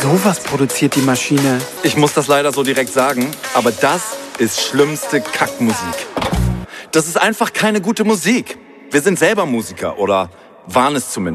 Sowas produziert die Maschine. Ich muss das leider so direkt sagen, aber das ist schlimmste Kackmusik. Das ist einfach keine gute Musik. Wir sind selber Musiker oder waren es zumindest.